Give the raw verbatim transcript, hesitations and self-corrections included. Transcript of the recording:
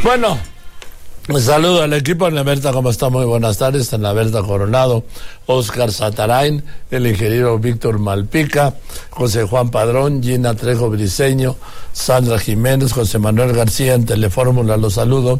Bueno, un saludo al equipo. En la Berta, ¿cómo está? Muy buenas tardes. En la Berta Coronado, Oscar Satarain, el ingeniero Víctor Malpica, José Juan Padrón, Gina Trejo Briceño, Sandra Jiménez, José Manuel García en Telefórmula, los saludo.